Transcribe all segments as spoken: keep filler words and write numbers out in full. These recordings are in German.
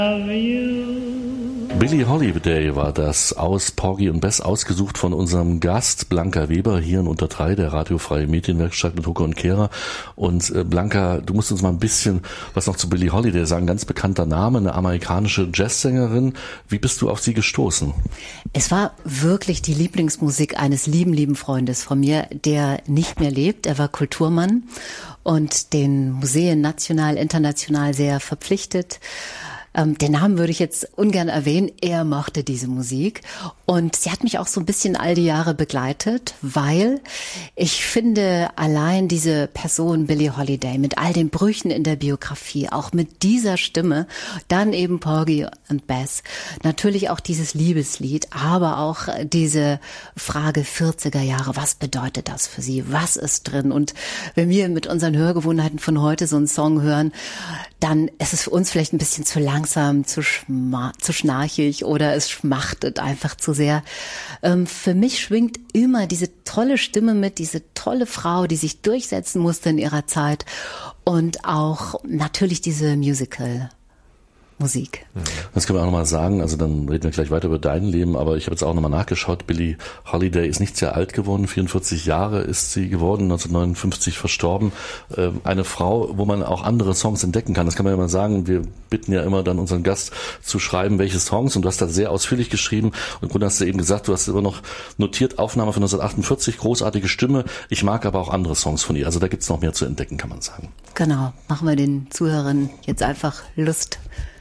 Billie Holiday war das aus Porgy und Bess, ausgesucht von unserem Gast Blanca Weber hier in Unter drei, der radiofreie Medienwerkstatt mit Hucke und Kehrer. Und äh, Blanca, du musst uns mal ein bisschen was noch zu Billie Holiday sagen. Ganz bekannter Name, eine amerikanische Jazzsängerin. Wie bist du auf sie gestoßen? Es war wirklich die Lieblingsmusik eines lieben, lieben Freundes von mir, der nicht mehr lebt. Er war Kulturmann und den Museen national, international sehr verpflichtet. Ähm, den Namen würde ich jetzt ungern erwähnen. Er mochte diese Musik und sie hat mich auch so ein bisschen all die Jahre begleitet, weil ich finde, allein diese Person Billie Holiday mit all den Brüchen in der Biografie, auch mit dieser Stimme, dann eben Porgy und Bess, natürlich auch dieses Liebeslied, aber auch diese Frage vierziger Jahre, was bedeutet das für sie, was ist drin? Und wenn wir mit unseren Hörgewohnheiten von heute so einen Song hören, dann ist es für uns vielleicht ein bisschen zu langsam, zu, schma- zu schnarchig oder es schmachtet einfach zu sehr. Ähm, für mich schwingt immer diese tolle Stimme mit, diese tolle Frau, die sich durchsetzen musste in ihrer Zeit und auch natürlich diese Musical. Musik. Das können wir auch nochmal sagen, also dann reden wir gleich weiter über dein Leben, aber ich habe jetzt auch nochmal nachgeschaut, Billie Holiday ist nicht sehr alt geworden, vierundvierzig Jahre ist sie geworden, neunzehnhundertneunundfünfzig verstorben. Eine Frau, wo man auch andere Songs entdecken kann, das kann man ja mal sagen, wir bitten ja immer dann unseren Gast zu schreiben, welche Songs, und du hast da sehr ausführlich geschrieben und im Grunde hast du eben gesagt, du hast immer noch notiert, Aufnahme von neunzehnhundertachtundvierzig, großartige Stimme, ich mag aber auch andere Songs von ihr, also da gibt es noch mehr zu entdecken, kann man sagen. Genau, machen wir den Zuhörern jetzt einfach Lust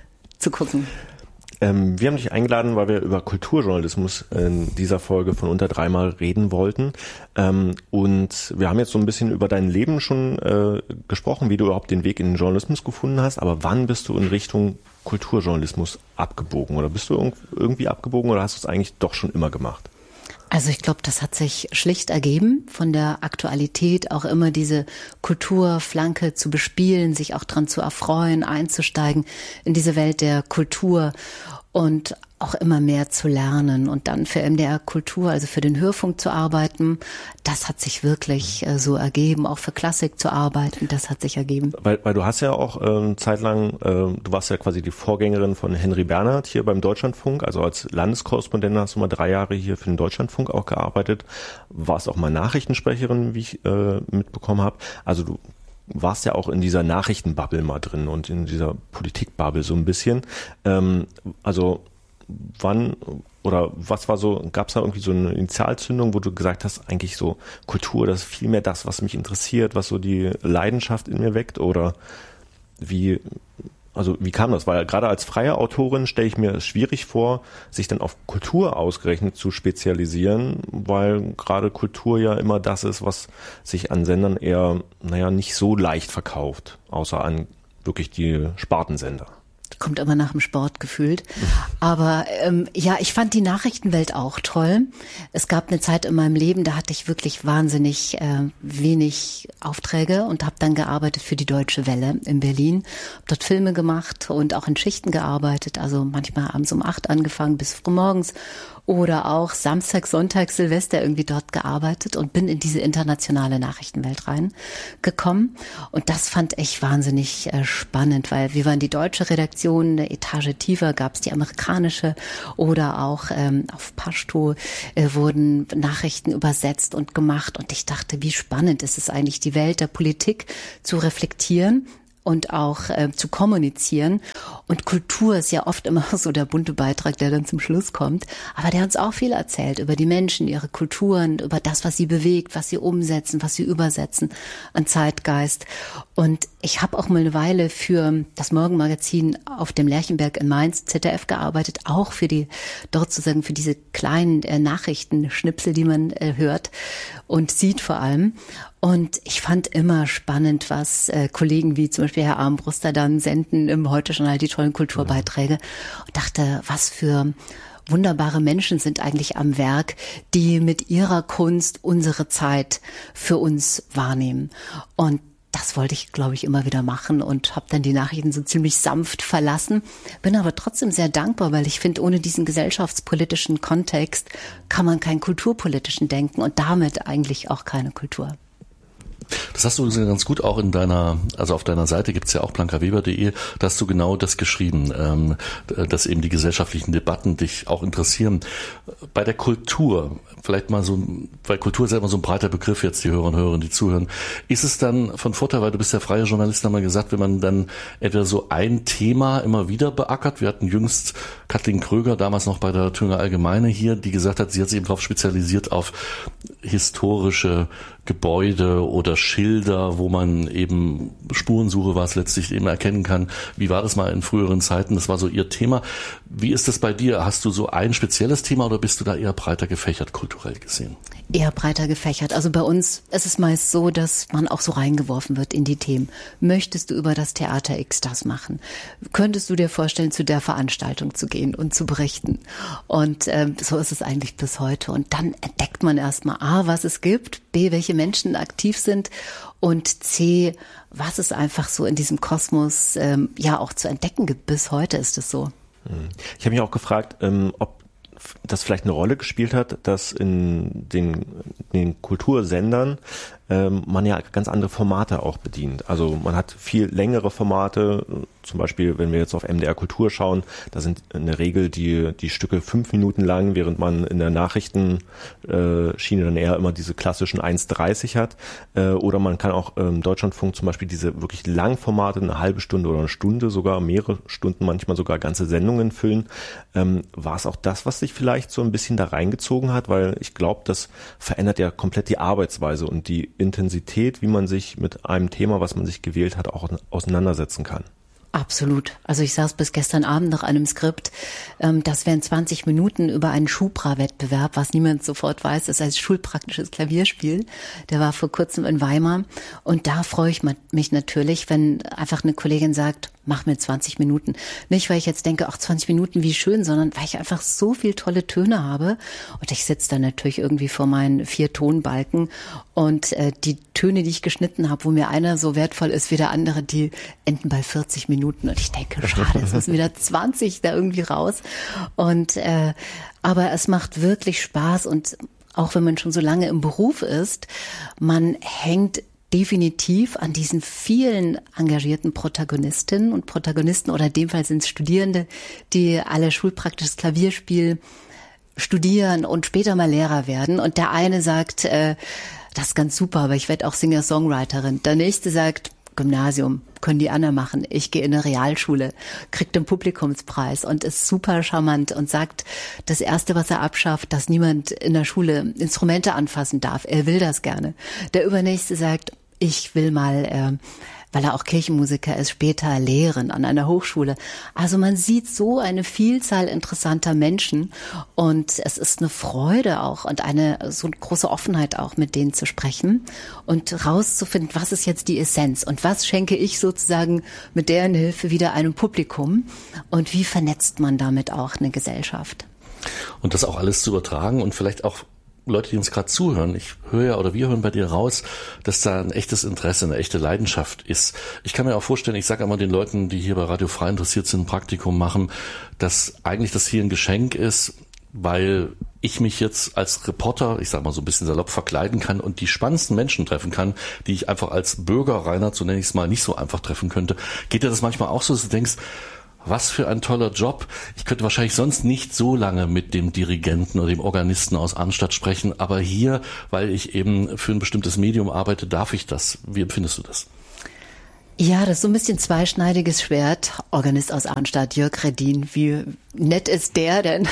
zu gucken. Ähm, wir haben dich eingeladen, weil wir über Kulturjournalismus in dieser Folge von Unter dreimal reden wollten. Ähm, und wir haben jetzt so ein bisschen über dein Leben schon äh, gesprochen, wie du überhaupt den Weg in den Journalismus gefunden hast. Aber wann bist du in Richtung Kulturjournalismus abgebogen? Oder bist du irg- irgendwie abgebogen oder hast du es eigentlich doch schon immer gemacht? Also ich glaube, das hat sich schlicht ergeben, von der Aktualität auch immer diese Kulturflanke zu bespielen, sich auch dran zu erfreuen, einzusteigen in diese Welt der Kultur und auch immer mehr zu lernen und dann für M D R Kultur, also für den Hörfunk zu arbeiten. Das hat sich wirklich äh, so ergeben, auch für Klassik zu arbeiten, das hat sich ergeben. Weil, weil du hast ja auch ähm, zeitlang, äh, du warst ja quasi die Vorgängerin von Henry Bernhard hier beim Deutschlandfunk, also als Landeskorrespondent hast du mal drei Jahre hier für den Deutschlandfunk auch gearbeitet, warst auch mal Nachrichtensprecherin, wie ich äh, mitbekommen habe. Also du warst ja auch in dieser Nachrichtenbubble mal drin und in dieser Politikbubble so ein bisschen. Ähm, also wann oder was war so, gab es da irgendwie so eine Initialzündung, wo du gesagt hast, eigentlich so Kultur, das ist viel mehr das, was mich interessiert, was so die Leidenschaft in mir weckt, oder wie, also wie kam das? Weil gerade als freie Autorin stelle ich mir es schwierig vor, sich dann auf Kultur ausgerechnet zu spezialisieren, weil gerade Kultur ja immer das ist, was sich an Sendern eher, naja, nicht so leicht verkauft, außer an wirklich die Spartensender. Kommt immer nach dem Sport gefühlt. Aber ähm, ja, ich fand die Nachrichtenwelt auch toll. Es gab eine Zeit in meinem Leben, da hatte ich wirklich wahnsinnig äh, wenig Aufträge und habe dann gearbeitet für die Deutsche Welle in Berlin. Habe dort Filme gemacht und auch in Schichten gearbeitet, also manchmal abends um acht angefangen bis früh morgens oder auch Samstag, Sonntag, Silvester irgendwie dort gearbeitet und bin in diese internationale Nachrichtenwelt reingekommen. Und das fand ich wahnsinnig äh, spannend, weil wir waren die deutsche Redaktion, eine Etage tiefer gab es die amerikanische oder auch ähm, auf Pashto äh, wurden Nachrichten übersetzt und gemacht. Und ich dachte, wie spannend ist es eigentlich, die Welt der Politik zu reflektieren und auch äh, zu kommunizieren. Und Kultur ist ja oft immer so der bunte Beitrag, der dann zum Schluss kommt. Aber der uns auch viel erzählt über die Menschen, ihre Kulturen, über das, was sie bewegt, was sie umsetzen, was sie übersetzen an Zeitgeist. Und ich habe auch mal eine Weile für das Morgenmagazin auf dem Lerchenberg in Mainz, Z D F, gearbeitet, auch für die, dort sozusagen für diese kleinen äh, Nachrichtenschnipsel, die man äh, hört und sieht vor allem. Und ich fand immer spannend, was äh, Kollegen wie zum Beispiel Herr Armbruster dann senden im Heute-Journal, die tollen Kulturbeiträge. Und dachte, was für wunderbare Menschen sind eigentlich am Werk, die mit ihrer Kunst unsere Zeit für uns wahrnehmen. Und das wollte ich, glaube ich, immer wieder machen und habe dann die Nachrichten so ziemlich sanft verlassen. Bin aber trotzdem sehr dankbar, weil ich finde, ohne diesen gesellschaftspolitischen Kontext kann man keinen kulturpolitischen denken und damit eigentlich auch keine Kultur. Das hast du ganz gut auch in deiner, also auf deiner Seite gibt's ja auch blankaweber punkt de, da hast du genau das geschrieben, ähm, dass eben die gesellschaftlichen Debatten dich auch interessieren. Bei der Kultur, vielleicht mal so, weil Kultur ist ja immer so ein breiter Begriff jetzt, die Hörer und Hörerinnen, die zuhören, ist es dann von Vorteil, weil du bist ja freier Journalist, haben wir gesagt, wenn man dann entweder so ein Thema immer wieder beackert, wir hatten jüngst Kathleen Kröger, damals noch bei der Thüringer Allgemeine hier, die gesagt hat, sie hat sich eben darauf spezialisiert auf historische Gebäude oder Schilder, wo man eben Spurensuche war es letztlich eben erkennen kann. Wie war das mal in früheren Zeiten? Das war so ihr Thema. Wie ist das bei dir? Hast du so ein spezielles Thema oder bist du da eher breiter gefächert, kulturell gesehen? Eher breiter gefächert. Also bei uns ist es meist so, dass man auch so reingeworfen wird in die Themen. Möchtest du über das Theater X das machen? Könntest du dir vorstellen, zu der Veranstaltung zu gehen und zu berichten? Und ähm, so ist es eigentlich bis heute. Und dann entdeckt man erstmal A, was es gibt, B, welche Menschen aktiv sind und C, was es einfach so in diesem Kosmos ähm, ja auch zu entdecken gibt. Bis heute ist es so. Ich habe mich auch gefragt, ähm, ob das vielleicht eine Rolle gespielt hat, dass in den, den Kultursendern ähm, man ja ganz andere Formate auch bedient. Also man hat viel längere Formate, zum Beispiel, wenn wir jetzt auf M D R Kultur schauen, da sind in der Regel die, die Stücke fünf Minuten lang, während man in der Nachrichtenschiene äh, dann eher immer diese klassischen eins dreißig hat. Äh, oder man kann auch im ähm, Deutschlandfunk zum Beispiel diese wirklich Langformate, eine halbe Stunde oder eine Stunde, sogar mehrere Stunden, manchmal sogar ganze Sendungen füllen. Ähm, war es auch das, was sich vielleicht so ein bisschen da reingezogen hat? Weil ich glaube, das verändert ja komplett die Arbeitsweise und die Intensität, wie man sich mit einem Thema, was man sich gewählt hat, auch auseinandersetzen kann. Absolut. Also ich saß bis gestern Abend nach einem Skript, ähm, das wären zwanzig Minuten über einen Schubra-Wettbewerb, was niemand sofort weiß, das heißt schulpraktisches Klavierspiel. Der war vor kurzem in Weimar und da freue ich mich natürlich, wenn einfach eine Kollegin sagt, mach mir zwanzig Minuten. Nicht, weil ich jetzt denke, ach, zwanzig Minuten, wie schön, sondern weil ich einfach so viel tolle Töne habe. Und ich sitze dann natürlich irgendwie vor meinen vier Tonbalken und äh, die Töne, die ich geschnitten habe, wo mir einer so wertvoll ist wie der andere, die enden bei vierzig Minuten. Und ich denke, schade, jetzt müssen wieder zwanzig da irgendwie raus. Und äh, aber es macht wirklich Spaß und auch wenn man schon so lange im Beruf ist, man hängt definitiv an diesen vielen engagierten Protagonistinnen und Protagonisten oder in dem Fall sind es Studierende, die alle schulpraktisches Klavierspiel studieren und später mal Lehrer werden. Und der eine sagt, äh, das ist ganz super, aber ich werde auch Singer-Songwriterin. Der nächste sagt, Gymnasium, können die anderen machen. Ich gehe in eine Realschule, kriegt den Publikumspreis und ist super charmant und sagt, das Erste, was er abschafft, dass niemand in der Schule Instrumente anfassen darf. Er will das gerne. Der Übernächste sagt, ich will mal, äh, weil er auch Kirchenmusiker ist, später lehren an einer Hochschule. Also man sieht so eine Vielzahl interessanter Menschen und es ist eine Freude auch und eine so eine große Offenheit auch, mit denen zu sprechen und rauszufinden, was ist jetzt die Essenz und was schenke ich sozusagen mit deren Hilfe wieder einem Publikum und wie vernetzt man damit auch eine Gesellschaft. Und das auch alles zu übertragen und vielleicht auch Leute, die uns gerade zuhören, ich höre ja oder wir hören bei dir raus, dass da ein echtes Interesse, eine echte Leidenschaft ist. Ich kann mir auch vorstellen, ich sage immer den Leuten, die hier bei Radio Frei interessiert sind, ein Praktikum machen, dass eigentlich das hier ein Geschenk ist, weil ich mich jetzt als Reporter, ich sag mal so ein bisschen salopp, verkleiden kann und die spannendsten Menschen treffen kann, die ich einfach als Bürger, Reinhard, so nenne ich es mal, nicht so einfach treffen könnte. Geht dir das manchmal auch so, dass du denkst, was für ein toller Job. Ich könnte wahrscheinlich sonst nicht so lange mit dem Dirigenten oder dem Organisten aus Arnstadt sprechen, aber hier, weil ich eben für ein bestimmtes Medium arbeite, darf ich das. Wie empfindest du das? Ja, das ist so ein bisschen zweischneidiges Schwert. Organist aus Arnstadt, Jörg Redin, wie nett ist der denn?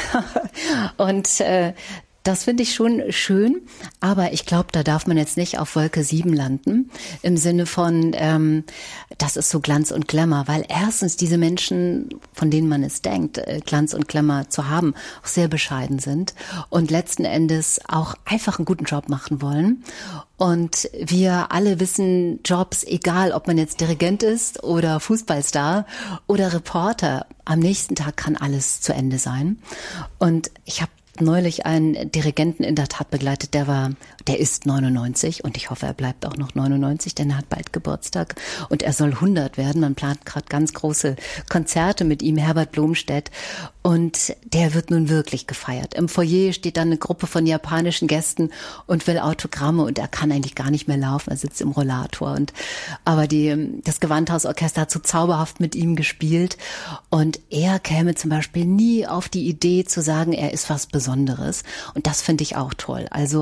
Und äh, das finde ich schon schön, aber ich glaube, da darf man jetzt nicht auf Wolke sieben landen, im Sinne von, ähm, das ist so Glanz und Glamour, weil erstens diese Menschen, von denen man es denkt, äh, Glanz und Glamour zu haben, auch sehr bescheiden sind und letzten Endes auch einfach einen guten Job machen wollen. Und wir alle wissen, Jobs, egal ob man jetzt Dirigent ist oder Fußballstar oder Reporter, am nächsten Tag kann alles zu Ende sein. Und ich habe neulich einen Dirigenten in der Tat begleitet, der war, der ist neunundneunzig und ich hoffe, er bleibt auch noch neunundneunzig, denn er hat bald Geburtstag und er soll hundert werden. Man plant gerade ganz große Konzerte mit ihm, Herbert Blomstedt. Und der wird nun wirklich gefeiert. Im Foyer steht dann eine Gruppe von japanischen Gästen und will Autogramme und er kann eigentlich gar nicht mehr laufen. Er sitzt im Rollator. Und, aber die, das Gewandhausorchester hat so zauberhaft mit ihm gespielt. Und er käme zum Beispiel nie auf die Idee zu sagen, er ist was Besonderes. Und das finde ich auch toll. Also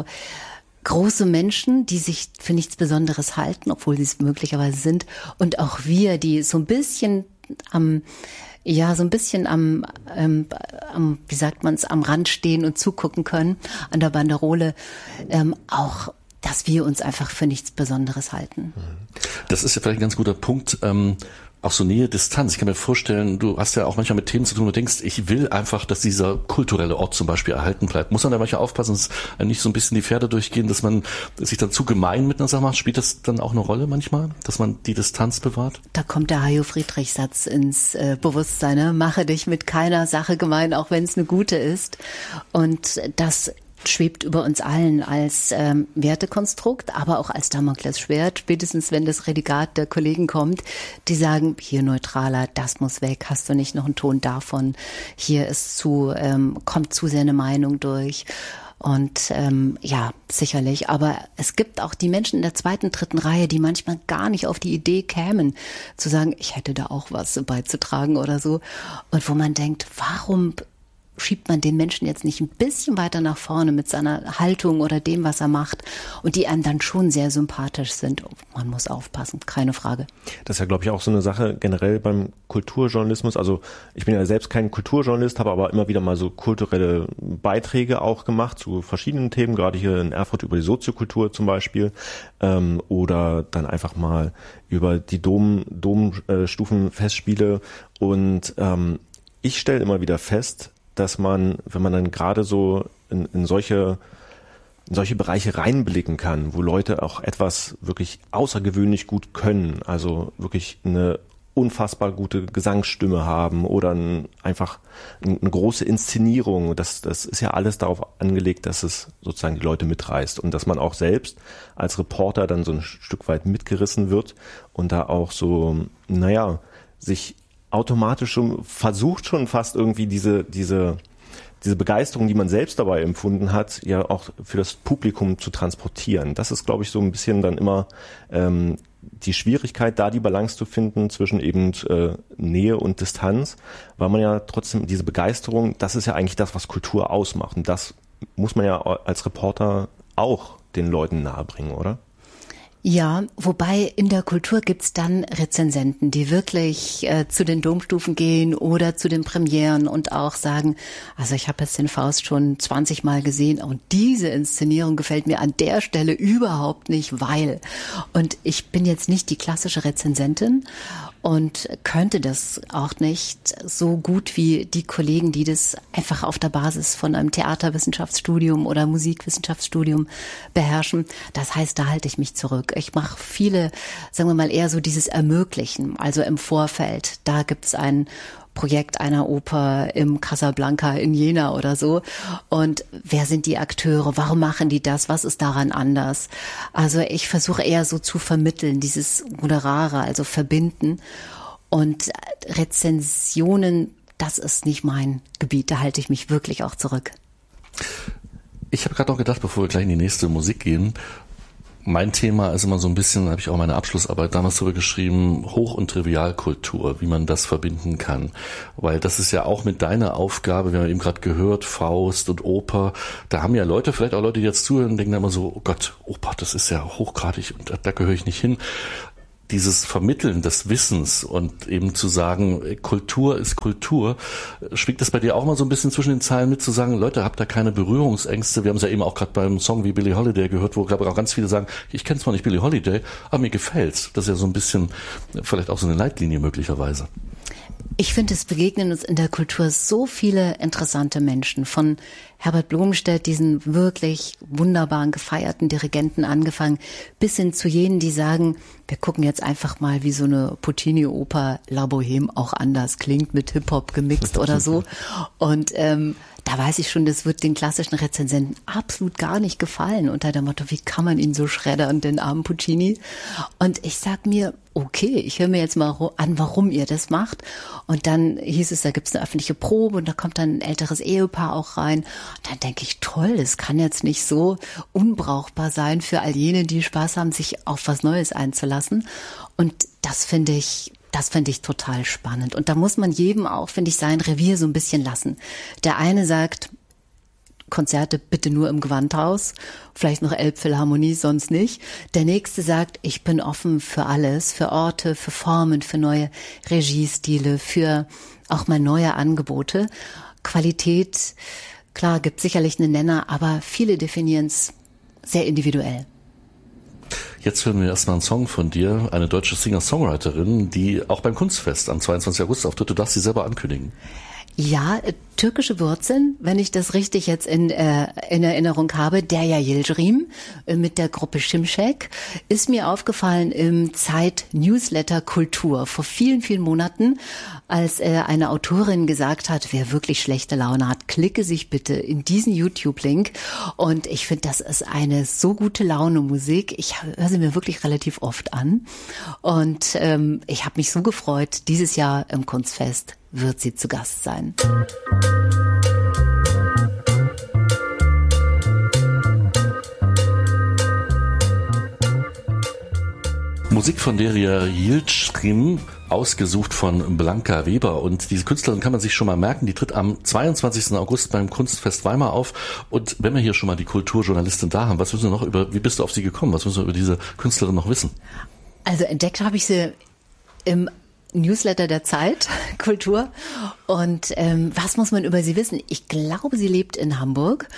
große Menschen, die sich für nichts Besonderes halten, obwohl sie es möglicherweise sind. Und auch wir, die so ein bisschen am Ja, so ein bisschen am, ähm, am wie sagt man es, am Rand stehen und zugucken können, an der Banderole, ähm, auch, dass wir uns einfach für nichts Besonderes halten. Das ist ja vielleicht ein ganz guter Punkt, ähm, auch so Nähe, Distanz. Ich kann mir vorstellen, du hast ja auch manchmal mit Themen zu tun, wo du denkst, ich will einfach, dass dieser kulturelle Ort zum Beispiel erhalten bleibt. Muss man da manchmal aufpassen, dass nicht so ein bisschen die Pferde durchgehen, dass man sich dann zu gemein mit einer Sache macht? Spielt das dann auch eine Rolle manchmal, dass man die Distanz bewahrt? Da kommt der Hajo-Friedrich-Satz ins äh, Bewusstsein, ne? Mache dich mit keiner Sache gemein, auch wenn es eine gute ist. Und das schwebt über uns allen als ähm, Wertekonstrukt, aber auch als Damoklesschwert, spätestens wenn das Redigat der Kollegen kommt, die sagen, hier neutraler, das muss weg, hast du nicht noch einen Ton davon, hier ist zu, ähm, kommt zu sehr eine Meinung durch. Und ähm, ja, sicherlich, aber es gibt auch die Menschen in der zweiten, dritten Reihe, die manchmal gar nicht auf die Idee kämen, zu sagen, ich hätte da auch was beizutragen oder so. Und wo man denkt, warum schiebt man den Menschen jetzt nicht ein bisschen weiter nach vorne mit seiner Haltung oder dem, was er macht und die einem dann schon sehr sympathisch sind. Man muss aufpassen, keine Frage. Das ist ja, glaube ich, auch so eine Sache generell beim Kulturjournalismus. Also ich bin ja selbst kein Kulturjournalist, habe aber immer wieder mal so kulturelle Beiträge auch gemacht zu verschiedenen Themen, gerade hier in Erfurt über die Soziokultur zum Beispiel, ähm, oder dann einfach mal über die Dom, Domstufenfestspiele. Und ähm, ich stelle immer wieder fest, dass man, wenn man dann gerade so in, in solche in solche Bereiche reinblicken kann, wo Leute auch etwas wirklich außergewöhnlich gut können, also wirklich eine unfassbar gute Gesangsstimme haben oder ein, einfach eine große Inszenierung, das, das ist ja alles darauf angelegt, dass es sozusagen die Leute mitreißt und dass man auch selbst als Reporter dann so ein Stück weit mitgerissen wird und da auch so, naja, sich automatisch schon versucht schon fast irgendwie diese diese diese Begeisterung, die man selbst dabei empfunden hat, ja auch für das Publikum zu transportieren. Das ist, glaube ich, so ein bisschen dann immer ähm, die Schwierigkeit, da die Balance zu finden zwischen eben äh, Nähe und Distanz, weil man ja trotzdem diese Begeisterung, das ist ja eigentlich das, was Kultur ausmacht. Und das muss man ja als Reporter auch den Leuten nahebringen, oder? Ja, wobei in der Kultur gibt's dann Rezensenten, die wirklich äh, zu den Domstufen gehen oder zu den Premieren und auch sagen, also ich habe jetzt den Faust schon zwanzig Mal gesehen und diese Inszenierung gefällt mir an der Stelle überhaupt nicht, weil. Und ich bin jetzt nicht die klassische Rezensentin und könnte das auch nicht so gut wie die Kollegen, die das einfach auf der Basis von einem Theaterwissenschaftsstudium oder Musikwissenschaftsstudium beherrschen. Das heißt, da halte ich mich zurück. Ich mache viele, sagen wir mal, eher so dieses Ermöglichen, also im Vorfeld. Da gibt's ein Projekt einer Oper im Casablanca in Jena oder so. Und wer sind die Akteure? Warum machen die das? Was ist daran anders? Also ich versuche eher so zu vermitteln, dieses Moderare, also verbinden. Und Rezensionen, das ist nicht mein Gebiet. Da halte ich mich wirklich auch zurück. Ich habe gerade noch gedacht, bevor wir gleich in die nächste Musik gehen, mein Thema ist immer so ein bisschen, da habe ich auch meine Abschlussarbeit damals darüber geschrieben, Hoch- und Trivialkultur, wie man das verbinden kann. Weil das ist ja auch mit deiner Aufgabe, wir haben eben gerade gehört, Faust und Oper, da haben ja Leute, vielleicht auch Leute, die jetzt zuhören, denken dann immer so, oh Gott, Oper, das ist ja hochgradig und da, da gehöre ich nicht hin. Dieses Vermitteln des Wissens und eben zu sagen, Kultur ist Kultur, schwingt das bei dir auch mal so ein bisschen zwischen den Zeilen mit, zu sagen, Leute, habt da keine Berührungsängste? Wir haben es ja eben auch gerade beim Song wie Billie Holiday gehört, wo, glaube ich, auch ganz viele sagen, ich kenne zwar nicht Billie Holiday, aber mir gefällt's. Das ist ja so ein bisschen, vielleicht auch so eine Leitlinie möglicherweise. Ich finde, es begegnen uns in der Kultur so viele interessante Menschen. Von Herbert Blomstedt, diesen wirklich wunderbaren, gefeierten Dirigenten angefangen, bis hin zu jenen, die sagen, wir gucken jetzt einfach mal, wie so eine Puccini-Oper La Bohème auch anders klingt, mit Hip-Hop gemixt oder so. Und ähm, da weiß ich schon, das wird den klassischen Rezensenten absolut gar nicht gefallen, unter dem Motto, wie kann man ihn so schreddern, den armen Puccini? Und ich sag mir, okay, ich höre mir jetzt mal an, warum ihr das macht. Und dann hieß es, da gibt's eine öffentliche Probe und da kommt dann ein älteres Ehepaar auch rein. Und dann denke ich, toll, das kann jetzt nicht so unbrauchbar sein für all jene, die Spaß haben, sich auf was Neues einzulassen. Und das finde ich, das finde ich total spannend. Und da muss man jedem auch, finde ich, sein Revier so ein bisschen lassen. Der eine sagt, Konzerte bitte nur im Gewandhaus, vielleicht noch Elbphilharmonie, sonst nicht. Der nächste sagt, ich bin offen für alles, für Orte, für Formen, für neue Regiestile, für auch mal neue Angebote. Qualität, klar, gibt sicherlich einen Nenner, aber viele definieren es sehr individuell. Jetzt hören wir erstmal einen Song von dir, eine deutsche Singer-Songwriterin, die auch beim Kunstfest am zweiundzwanzigsten August auftritt. Du darfst sie selber ankündigen. Ja, türkische Wurzeln, wenn ich das richtig jetzt in, äh, in Erinnerung habe. Derya Yildirim äh, mit der Gruppe Şimşek ist mir aufgefallen im Zeit-Newsletter Kultur vor vielen, vielen Monaten, als äh, eine Autorin gesagt hat, wer wirklich schlechte Laune hat, klicke sich bitte in diesen YouTube-Link. Und ich finde, das ist eine so gute Laune-Musik. Ich höre sie mir wirklich relativ oft an. Und ähm, ich habe mich so gefreut, dieses Jahr im Kunstfest wird sie zu Gast sein. Musik von Derya Yildirim, ausgesucht von Blanca Weber. Und diese Künstlerin kann man sich schon mal merken, die tritt am zweiundzwanzigsten August beim Kunstfest Weimar auf. Und wenn wir hier schon mal die Kulturjournalistin da haben, was müssen wir noch über, wie bist du auf sie gekommen? Was müssen wir über diese Künstlerin noch wissen? Also entdeckt habe ich sie im Newsletter der Zeit, Kultur. Und ähm, was muss man über sie wissen? Ich glaube, sie lebt in Hamburg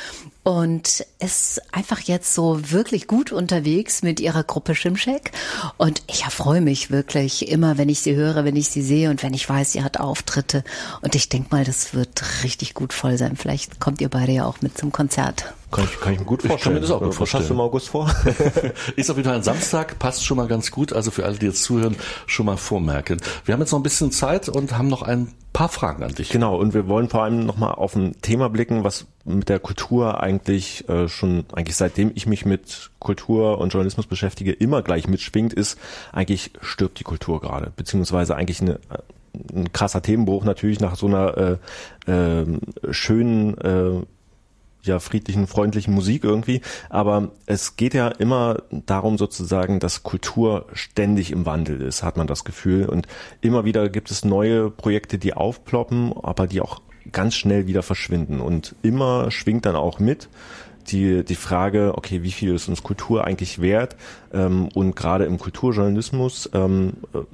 und ist einfach jetzt so wirklich gut unterwegs mit ihrer Gruppe Şimşek. Und ich erfreue mich wirklich immer, wenn ich sie höre, wenn ich sie sehe und wenn ich weiß, sie hat Auftritte. Und ich denke mal, das wird richtig gut voll sein. Vielleicht kommt ihr beide ja auch mit zum Konzert. Kann ich, kann ich mir gut vorstellen. Ich kann mir das auch gut vorstellen. Was hast du im August vor? Ist auf jeden Fall ein Samstag, passt schon mal ganz gut. Also für alle, die jetzt zuhören, schon mal vormerken. Wir haben jetzt noch ein bisschen Zeit und haben noch ein paar Fragen an dich. Genau, und wir wollen vor allem nochmal auf ein Thema blicken, was mit der Kultur eigentlich äh, schon, eigentlich seitdem ich mich mit Kultur und Journalismus beschäftige, immer gleich mitschwingt, ist, eigentlich stirbt die Kultur gerade. Beziehungsweise eigentlich eine ein krasser Themenbruch natürlich nach so einer äh, äh, schönen äh, ja friedlichen, freundlichen Musik irgendwie, aber es geht ja immer darum sozusagen, dass Kultur ständig im Wandel ist, hat man das Gefühl, und immer wieder gibt es neue Projekte, die aufploppen, aber die auch ganz schnell wieder verschwinden, und immer schwingt dann auch mit die die Frage, okay, wie viel ist uns Kultur eigentlich wert? Ähm, und gerade im Kulturjournalismus, ähm,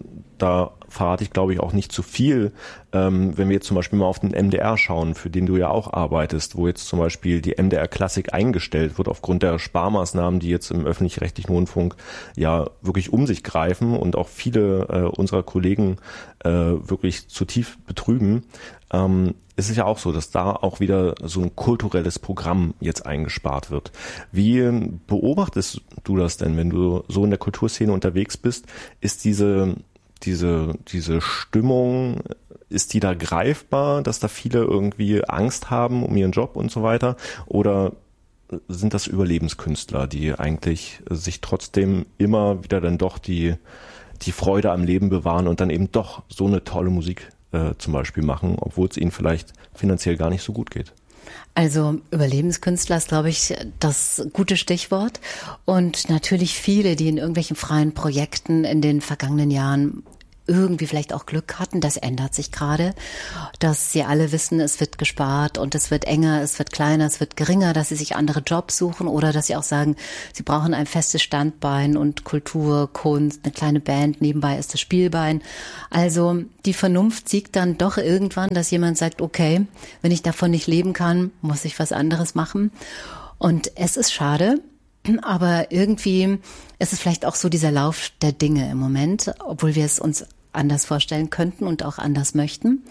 da verrate ich, glaube ich, auch nicht zu viel, ähm, wenn wir jetzt zum Beispiel mal auf den M D R schauen, für den du ja auch arbeitest, wo jetzt zum Beispiel die M D R Klassik eingestellt wird aufgrund der Sparmaßnahmen, die jetzt im öffentlich-rechtlichen Rundfunk ja wirklich um sich greifen und auch viele äh, unserer Kollegen äh, wirklich zu tief betrüben. Ähm, es ist ja auch so, dass da auch wieder so ein kulturelles Programm jetzt eingespart wird. Wie beobachtest du das denn, wenn du so in der Kulturszene unterwegs bist? Ist diese diese diese Stimmung, ist die da greifbar, dass da viele irgendwie Angst haben um ihren Job und so weiter? Oder sind das Überlebenskünstler, die eigentlich sich trotzdem immer wieder dann doch die die Freude am Leben bewahren und dann eben doch so eine tolle Musik äh, zum Beispiel machen, obwohl es ihnen vielleicht finanziell gar nicht so gut geht? Also Überlebenskünstler ist, glaube ich, das gute Stichwort. Und natürlich viele, die in irgendwelchen freien Projekten in den vergangenen Jahren irgendwie vielleicht auch Glück hatten, das ändert sich gerade, dass sie alle wissen, es wird gespart und es wird enger, es wird kleiner, es wird geringer, dass sie sich andere Jobs suchen oder dass sie auch sagen, sie brauchen ein festes Standbein und Kultur, Kunst, eine kleine Band, nebenbei ist das Spielbein. Also die Vernunft siegt dann doch irgendwann, dass jemand sagt, okay, wenn ich davon nicht leben kann, muss ich was anderes machen. Und es ist schade, aber irgendwie ist es vielleicht auch so dieser Lauf der Dinge im Moment, obwohl wir es uns anders vorstellen könnten und auch anders möchten.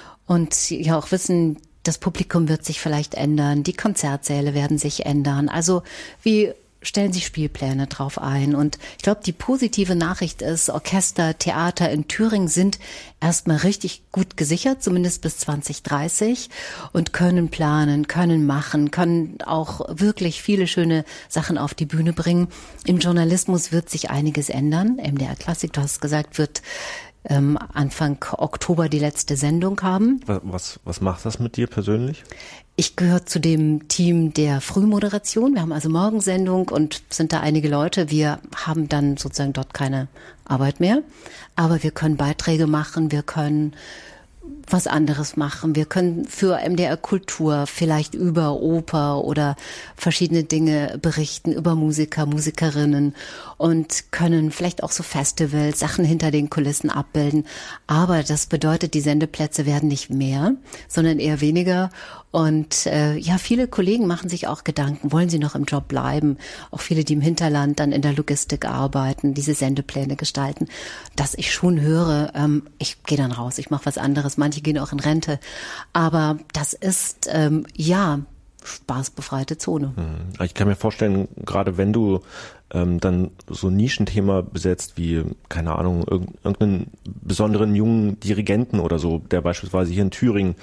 Und ja auch wissen, das Publikum wird sich vielleicht ändern, die Konzertsäle werden sich ändern. Also wie stellen sich Spielpläne drauf ein. Und ich glaube, die positive Nachricht ist, Orchester, Theater in Thüringen sind erstmal richtig gut gesichert, zumindest bis zwanzig dreißig, und können planen, können machen, können auch wirklich viele schöne Sachen auf die Bühne bringen. Im Journalismus wird sich einiges ändern. M D R Klassik, du hast gesagt, wird ähm, Anfang Oktober die letzte Sendung haben. Was, was macht das mit dir persönlich? Ich gehöre zu dem Team der Frühmoderation. Wir haben also Morgensendung und sind da einige Leute. Wir haben dann sozusagen dort keine Arbeit mehr. Aber wir können Beiträge machen, wir können was anderes machen. Wir können für M D R Kultur vielleicht über Oper oder verschiedene Dinge berichten, über Musiker, Musikerinnen und können vielleicht auch so Festivals, Sachen hinter den Kulissen abbilden. Aber das bedeutet, die Sendeplätze werden nicht mehr, sondern eher weniger. Und äh, ja, viele Kollegen machen sich auch Gedanken, wollen sie noch im Job bleiben? Auch viele, die im Hinterland dann in der Logistik arbeiten, diese Sendepläne gestalten. Dass ich schon höre, ähm, ich gehe dann raus, ich mache was anderes. Manche gehen auch in Rente. Aber das ist, ähm, ja, spaßbefreite Zone. Ich kann mir vorstellen, gerade wenn du ähm, dann so ein Nischenthema besetzt wie, keine Ahnung, irgendeinen besonderen jungen Dirigenten oder so, der beispielsweise hier in Thüringen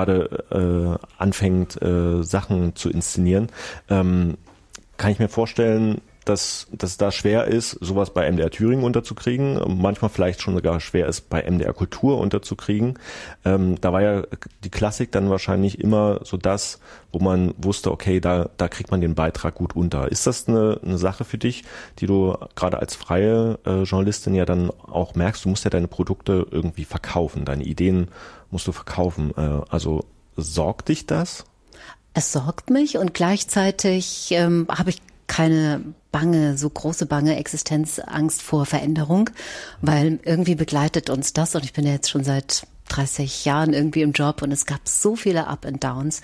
gerade äh, anfängt, äh, Sachen zu inszenieren, ähm, kann ich mir vorstellen, dass dass da schwer ist, sowas bei M D R Thüringen unterzukriegen, manchmal vielleicht schon sogar schwer ist, bei M D R Kultur unterzukriegen. Ähm, da war ja die Klassik dann wahrscheinlich immer so das, wo man wusste, okay, da da kriegt man den Beitrag gut unter. Ist das eine, eine Sache für dich, die du gerade als freie äh, Journalistin ja dann auch merkst, du musst ja deine Produkte irgendwie verkaufen, deine Ideen musst du verkaufen. Äh, also sorgt dich das? Es sorgt mich und gleichzeitig ähm, habe ich keine bange, so große bange Existenzangst vor Veränderung, weil irgendwie begleitet uns das und ich bin ja jetzt schon seit dreißig Jahren irgendwie im Job und es gab so viele Up and Downs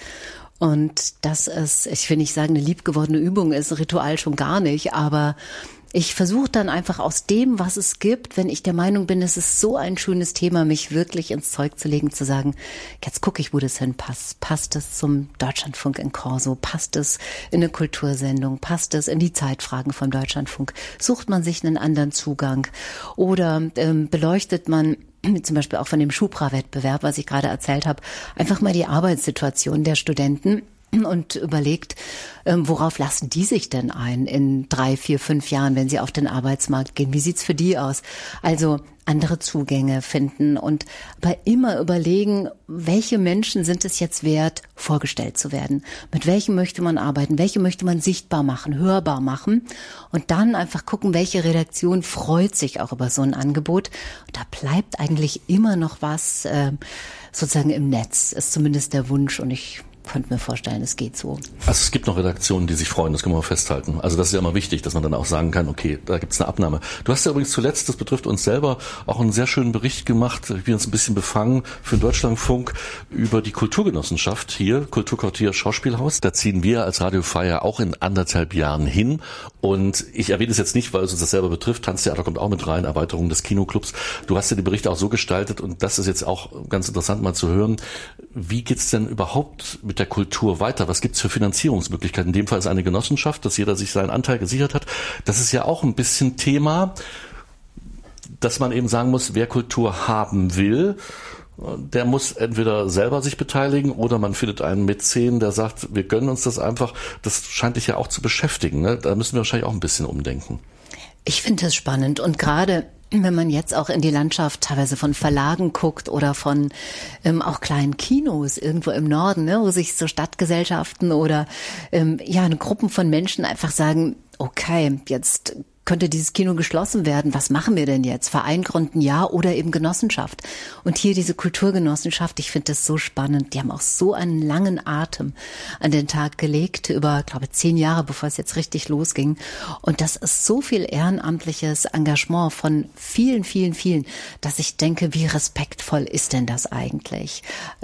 und das ist, ich will nicht sagen, eine liebgewordene Übung ist, ein Ritual schon gar nicht, aber ich versuche dann einfach aus dem, was es gibt, wenn ich der Meinung bin, es ist so ein schönes Thema, mich wirklich ins Zeug zu legen, zu sagen, jetzt gucke ich, wo das hinpasst. Passt es zum Deutschlandfunk in Corso? Passt es in eine Kultursendung? Passt es in die Zeitfragen vom Deutschlandfunk? Sucht man sich einen anderen Zugang? Oder ähm, beleuchtet man zum Beispiel auch von dem Schubra-Wettbewerb, was ich gerade erzählt habe, einfach mal die Arbeitssituation der Studenten und überlegt, worauf lassen die sich denn ein in drei, vier, fünf Jahren, wenn sie auf den Arbeitsmarkt gehen? Wie sieht's für die aus? Also andere Zugänge finden und aber immer überlegen, welche Menschen sind es jetzt wert, vorgestellt zu werden? Mit welchen möchte man arbeiten? Welche möchte man sichtbar machen, hörbar machen? Und dann einfach gucken, welche Redaktion freut sich auch über so ein Angebot. Und da bleibt eigentlich immer noch was äh, sozusagen im Netz, ist zumindest der Wunsch und ich könnte mir vorstellen, es geht so. Also es gibt noch Redaktionen, die sich freuen, das können wir mal festhalten. Also das ist ja immer wichtig, dass man dann auch sagen kann, okay, da gibt es eine Abnahme. Du hast ja übrigens zuletzt, das betrifft uns selber, auch einen sehr schönen Bericht gemacht, ich bin jetzt ein bisschen befangen, für den Deutschlandfunk über die Kulturgenossenschaft hier, Kulturquartier Schauspielhaus. Da ziehen wir als Radio Freier auch in anderthalb Jahren hin und ich erwähne es jetzt nicht, weil es uns das selber betrifft, Tanztheater kommt auch mit rein, Erweiterung des Kinoclubs. Du hast ja die Berichte auch so gestaltet und das ist jetzt auch ganz interessant mal zu hören. Wie geht's denn überhaupt mit der Kultur weiter? Was gibt's für Finanzierungsmöglichkeiten? In dem Fall ist eine Genossenschaft, dass jeder sich seinen Anteil gesichert hat. Das ist ja auch ein bisschen Thema, dass man eben sagen muss, wer Kultur haben will, der muss entweder selber sich beteiligen oder man findet einen Mäzen, der sagt, wir gönnen uns das einfach. Das scheint dich ja auch zu beschäftigen, ne? Da müssen wir wahrscheinlich auch ein bisschen umdenken. Ich finde das spannend und gerade wenn man jetzt auch in die Landschaft teilweise von Verlagen guckt oder von ähm, auch kleinen Kinos irgendwo im Norden, ne, wo sich so Stadtgesellschaften oder ähm, ja eine Gruppen von Menschen einfach sagen, okay, jetzt könnte dieses Kino geschlossen werden. Was machen wir denn jetzt? Verein gründen, ja, oder eben Genossenschaft. Und hier diese Kulturgenossenschaft, ich finde das so spannend. Die haben auch so einen langen Atem an den Tag gelegt, über, glaube ich, zehn Jahre, bevor es jetzt richtig losging. Und das ist so viel ehrenamtliches Engagement von vielen, vielen, vielen, dass ich denke, wie respektvoll ist denn das eigentlich?